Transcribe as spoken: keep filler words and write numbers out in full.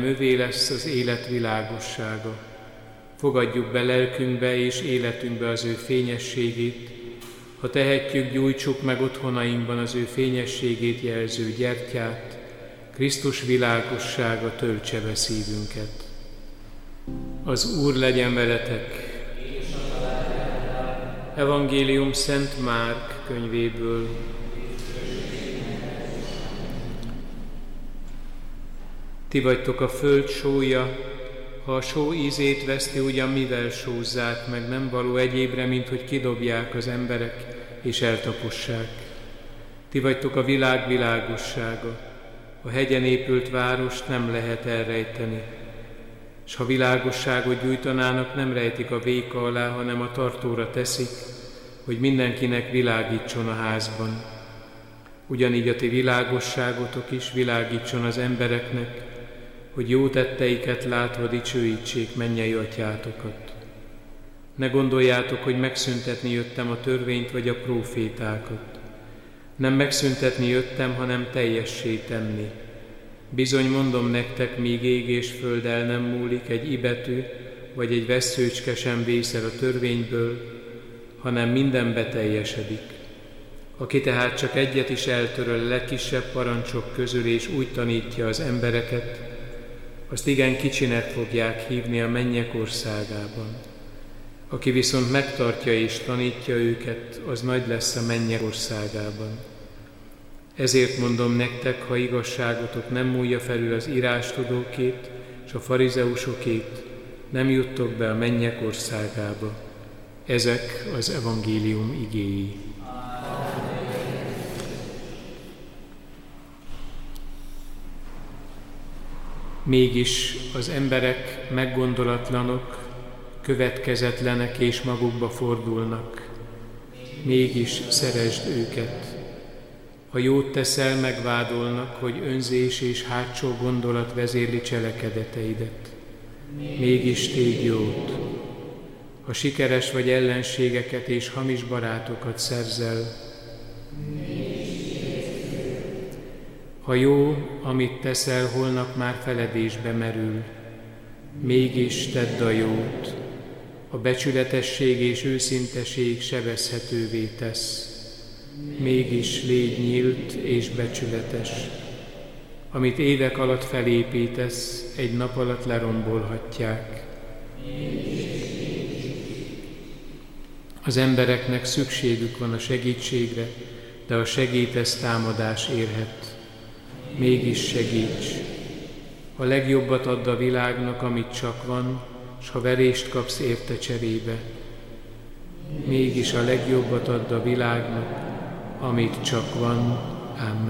övé lesz az élet világossága. Fogadjuk be lelkünkbe és életünkbe az ő fényességét, ha tehetjük, gyújtsuk meg otthonainkban az ő fényességét jelző gyertyát, Krisztus világossága töltse be szívünket. Az Úr legyen veletek! Evangélium Szent Márk könyvéből. Ti vagytok a föld sója, ha a só ízét veszti, ugyan mivel sózzák meg, nem való egyébre, mint hogy kidobják az emberek és eltapossák. Ti vagytok a világ világossága, a hegyen épült várost nem lehet elrejteni. S ha világosságot gyújtanának, nem rejtik a véka alá, hanem a tartóra teszik, hogy mindenkinek világítson a házban. Ugyanígy a ti világosságotok is világítson az embereknek, hogy jó tetteiket látva dicsőítsék mennyei atyátokat. Ne gondoljátok, hogy megszüntetni jöttem a törvényt vagy a prófétákat. Nem megszüntetni jöttem, hanem teljessé tenni. Bizony mondom nektek, míg ég és föld el nem múlik, egy ibetű vagy egy vesszőcske sem vészel a törvényből, hanem minden beteljesedik. Aki tehát csak egyet is eltöröl a legkisebb parancsok közül, és úgy tanítja az embereket, azt igen kicsinek fogják hívni a mennyek országában. Aki viszont megtartja és tanítja őket, az nagy lesz a mennyek országában. Ezért mondom nektek, ha igazságotok nem múlja felül az írástudókét és a farizeusokét, nem juttok be a mennyek országába. Ezek az evangélium igéi. Mégis az emberek meggondolatlanok, következetlenek és magukba fordulnak. Mégis szeresd őket. Ha jót teszel, megvádolnak, hogy önzés és hátsó gondolat vezérli cselekedeteidet. Mégis tégy jót. Ha sikeres vagy, ellenségeket és hamis barátokat szerzel. Ha jó, amit teszel, holnap már feledésbe merül. Mégis tedd a jót. A becsületesség és őszinteség sebezhetővé tesz. Mégis légy nyílt és becsületes. Amit évek alatt felépítesz, egy nap alatt lerombolhatják. Az embereknek szükségük van a segítségre, de a segítesz támadás érhet. Mégis segíts. A legjobbat add a világnak, amit csak van, s ha verést kapsz érte cserébe. Mégis a legjobbat add a világnak, amit csak van. Amen.